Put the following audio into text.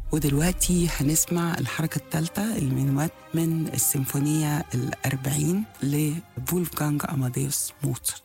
ودلوقتي هنسمع الحركة الثالثة المينوات من السيمفونية 40 لفولفغانج أماديوس موتسارت.